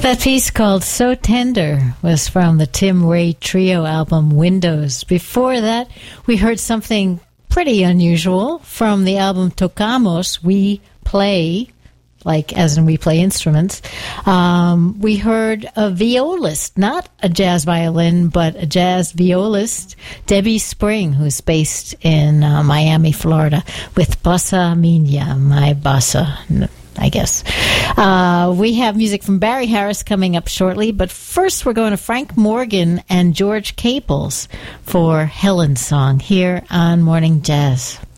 That piece called So Tender was from the Tim Ray Trio album Windows. Before that, we heard something pretty unusual from the album Tocamos, We Play, like as in we play instruments. We heard a violist, not a jazz violin, but a jazz violist, Debbie Spring, who's based in Miami, Florida, with Bossa Minha, my bossa, I guess. We have music from Barry Harris coming up shortly, but first we're going to Frank Morgan and George Caples for Helen's Song here on Morning Jazz.